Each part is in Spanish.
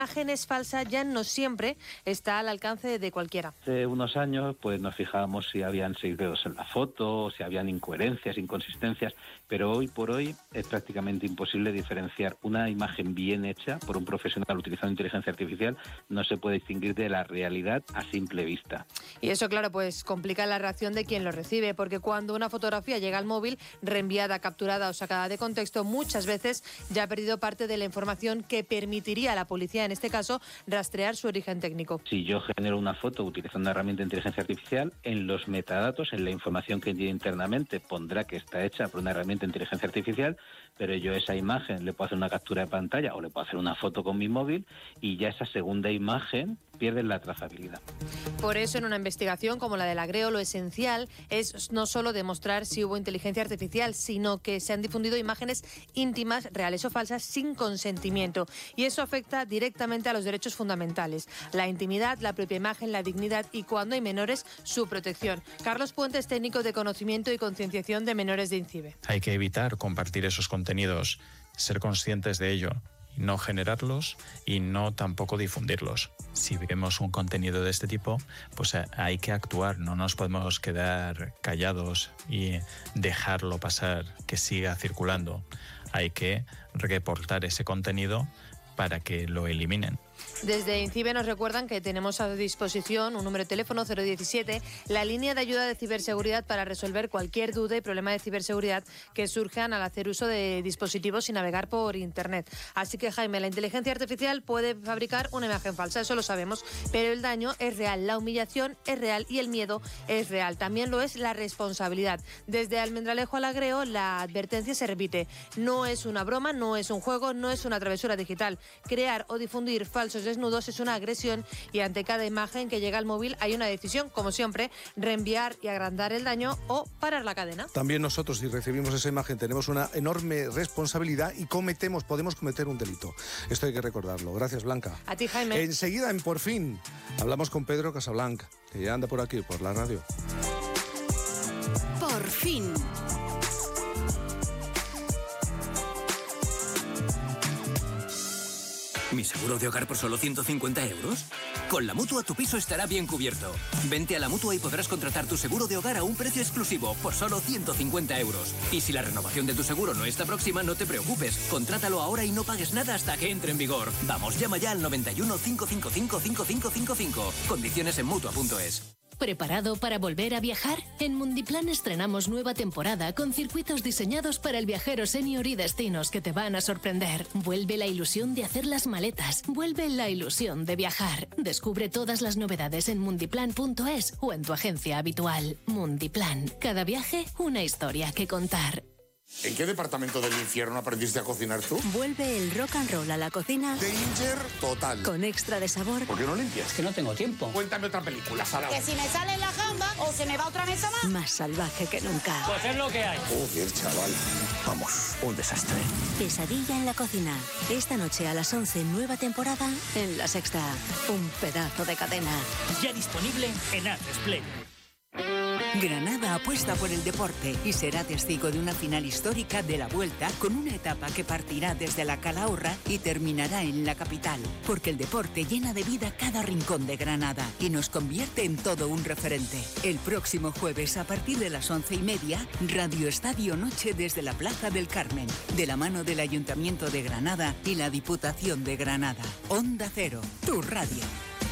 imagen es falsa ya no siempre está al alcance de cualquiera. Hace unos años pues nos fijábamos si habían 6 dedos en la foto, si habían incoherencias, inconsistencias, pero hoy por hoy es prácticamente imposible diferenciar una imagen bien hecha por un profesional utilizando inteligencia artificial. No se puede distinguir de la realidad a simple vista. Y eso, claro, pues complica la reacción de quien lo recibe, porque cuando una fotografía llega al móvil, reenviada, capturada o sacada de contexto, muchas veces ya ha perdido parte de la información que permitiría a la policía, en este caso, rastrear su origen técnico. Si yo genero una foto utilizando una herramienta de inteligencia artificial, en los metadatos, en la información que tiene internamente, pondrá que está hecha por una herramienta de inteligencia artificial, pero yo esa imagen le puedo hacer una captura de pantalla o le puedo hacer una foto con mi móvil y ya esa segunda imagen pierde la trazabilidad. Por eso, en una investigación como la del Agreo, lo esencial es no solo demostrar si hubo inteligencia artificial, sino que se han difundido imágenes íntimas, reales o falsas, sin consentimiento. Y eso afecta directamente a los derechos fundamentales: la intimidad, la propia imagen, la dignidad y, cuando hay menores, su protección. Carlos Puentes, técnico de conocimiento y concienciación de menores de INCIBE. Hay que evitar compartir esos contenidos, ser conscientes de ello, no generarlos y no tampoco difundirlos. Si vemos un contenido de este tipo, pues hay que actuar, no nos podemos quedar callados y dejarlo pasar, que siga circulando. Hay que reportar ese contenido para que lo eliminen. Desde INCIBE nos recuerdan que tenemos a disposición un número de teléfono 017, la línea de ayuda de ciberseguridad para resolver cualquier duda y problema de ciberseguridad que surjan al hacer uso de dispositivos y navegar por Internet. Así que, Jaime, la inteligencia artificial puede fabricar una imagen falsa, eso lo sabemos, pero el daño es real, la humillación es real y el miedo es real. También lo es la responsabilidad. Desde Almendralejo al Agreo, la advertencia se repite: no es una broma, no es un juego, no es una travesura digital. Crear o difundir falsos desnudos es una agresión y ante cada imagen que llega al móvil hay una decisión, como siempre: reenviar y agrandar el daño o parar la cadena. También nosotros, si recibimos esa imagen, tenemos una enorme responsabilidad y podemos cometer un delito. Esto hay que recordarlo. Gracias, Blanca. A ti, Jaime. Enseguida, en Por Fin, hablamos con Pedro Casablanca, que ya anda por aquí, por la radio. Por fin. ¿Mi seguro de hogar por solo 150 euros? Con la Mutua tu piso estará bien cubierto. Vente a la Mutua y podrás contratar tu seguro de hogar a un precio exclusivo por solo 150 euros. Y si la renovación de tu seguro no está próxima, no te preocupes. Contrátalo ahora y no pagues nada hasta que entre en vigor. Vamos, llama ya al 91 555 5555. Condiciones en Mutua.es. ¿Preparado para volver a viajar? En Mundiplan estrenamos nueva temporada con circuitos diseñados para el viajero senior y destinos que te van a sorprender. Vuelve la ilusión de hacer las maletas. Vuelve la ilusión de viajar. Descubre todas las novedades en mundiplan.es o en tu agencia habitual. Mundiplan. Cada viaje, una historia que contar. ¿En qué departamento del infierno aprendiste a cocinar tú? Vuelve el rock and roll a la cocina. Danger total. Con extra de sabor. ¿Por qué no limpias? Es que no tengo tiempo. Cuéntame otra película, Sara. Que si me sale la gamba o se me va otra mesa más. Más salvaje que nunca. Pues es lo que hay. Joder, chaval. Vamos, un desastre. Pesadilla en la cocina. Esta noche a las 11, nueva temporada en La Sexta. Un pedazo de cadena. Ya disponible en Atresplay. Granada apuesta por el deporte y será testigo de una final histórica de la Vuelta, con una etapa que partirá desde la Calahorra y terminará en la capital, porque el deporte llena de vida cada rincón de Granada y nos convierte en todo un referente. El próximo jueves, a partir de las 11:30, Radio Estadio Noche desde la Plaza del Carmen, de la mano del Ayuntamiento de Granada y la Diputación de Granada. Onda Cero, tu radio.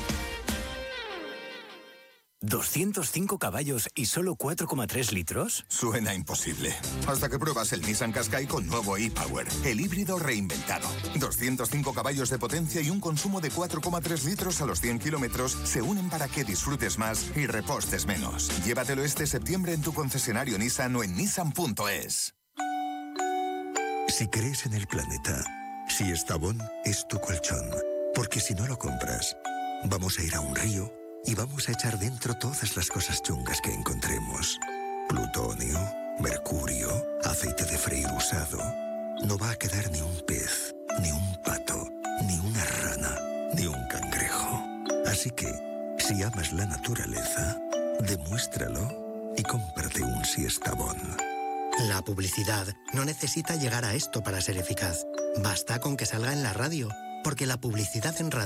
¿205 caballos y solo 4,3 litros? Suena imposible. Hasta que pruebas el Nissan Qashqai con nuevo e-Power, el híbrido reinventado. 205 caballos de potencia y un consumo de 4,3 litros a los 100 kilómetros se unen para que disfrutes más y repostes menos. Llévatelo este septiembre en tu concesionario Nissan o en nissan.es. Si crees en el planeta, si Estavón es tu colchón, porque si no lo compras, vamos a ir a un río y vamos a echar dentro todas las cosas chungas que encontremos. Plutonio, mercurio, aceite de freír usado. No va a quedar ni un pez, ni un pato, ni una rana, ni un cangrejo. Así que, si amas la naturaleza, demuéstralo y cómprate un Siestabón. La publicidad no necesita llegar a esto para ser eficaz. Basta con que salga en la radio, porque la publicidad en radio